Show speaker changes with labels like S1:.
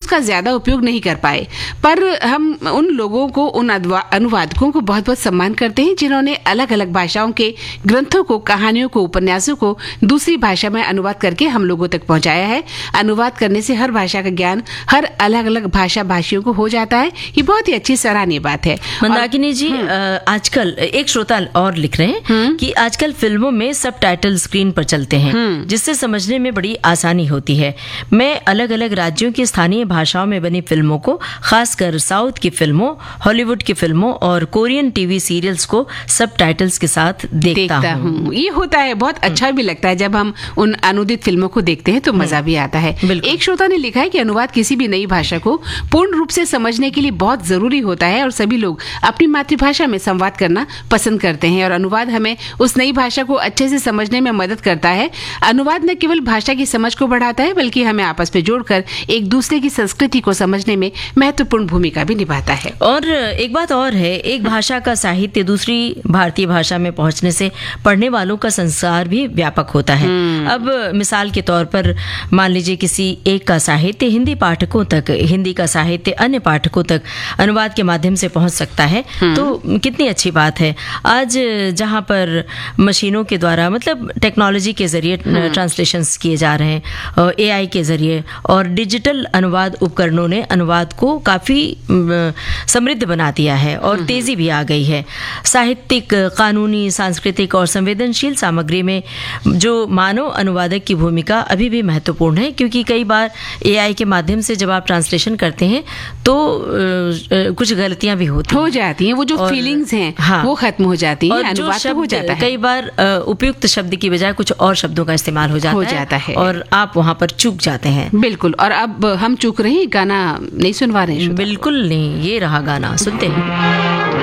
S1: उसका ज्यादा उपयोग नहीं कर पाए। पर हम उन लोगों को, उन अनुवादकों को बहुत बहुत सम्मान करते हैं जिन्होंने अलग अलग भाषाओं के ग्रंथों को, कहानियों को, उपन्यासों को दूसरी भाषा में अनुवाद करके हम लोगों तक पहुंचाया है। अनुवाद करने से हर भाषा का ज्ञान हर अलग अलग भाषा भाषियों को हो जाता है। ये बहुत ही अच्छी सराहनीय बात है।
S2: मंदाकिनी जी, आजकल एक श्रोता और लिख रहे हैं कि आजकल फिल्मों में सबटाइटल स्क्रीन पर चलते हैं, जिससे समझने में बड़ी आसानी होती है। मैं अलग अलग राज्यों की स्थानीय भाषाओं में बनी फिल्मों को, खासकर साउथ की फिल्मों, हॉलीवुड की फिल्मों और कोरियन टीवी सीरियल्स को सबटाइटल्स के साथ देखता हूँ।
S1: ये होता है, बहुत अच्छा भी लगता है जब हम उन अनुदित फिल्मों को देखते हैं तो मजा भी आता है। एक श्रोता ने लिखा है कि अनुवाद किसी भी नई भाषा को पूर्ण रूप से समझने के लिए बहुत जरूरी होता है और सभी लोग अपनी मातृभाषा में संवाद करना पसंद करते हैं और अनुवाद हमें उस नई भाषा को अच्छे से समझने में मदद करता है। अनुवाद न केवल भाषा की समझ को बढ़ाता है बल्कि हमें आपस में जोड़कर एक दूसरे की संस्कृति को समझने में महत्वपूर्ण भूमिका भी निभाता है।
S2: और एक बात और है, एक भाषा का साहित्य दूसरी भारतीय भाषा में पहुंचने से पढ़ने वालों का संसार भी व्यापक होता है। अब मिसाल के तौर पर मान लीजिए किसी एक का साहित्य हिंदी पाठकों तक, हिंदी का साहित्य अन्य पाठकों तक अनुवाद के माध्यम से पहुंच सकता है, तो कितनी अच्छी बात है। आज जहां पर मशीनों के द्वारा, मतलब टेक्नोलॉजी के जरिए ट्रांसलेशंस किए जा रहे हैं, एआई के जरिए और डिजिटल अनुवाद उपकरणों ने अनुवाद को काफी समृद्ध बना दिया है और तेजी भी आ गई है। साहित्यिक, कानूनी, सांस्कृतिक और संवेदनशील सामग्री में जो मानव अनुवादक की भूमिका अभी भी महत्वपूर्ण है, क्योंकि कई बार एआई के माध्यम से जब आप ट्रांसलेशन करते हैं तो कुछ गलतियां भी हो
S1: जाती हैं। वो जो फीलिंग्स हैं, हाँ, वो खत्म हो जाती हैं, अनुवाद हो जाता है।
S2: कई बार उपयुक्त शब्द की बजाय कुछ और शब्दों का इस्तेमाल हो जाता है और आप वहां पर चूक जाते हैं।
S1: बिल्कुल। और अब हम चूक रहे हैं, गाना नहीं सुनवा रहे हैं।
S2: बिल्कुल नहीं, ये रहा गाना, सुनते हैं।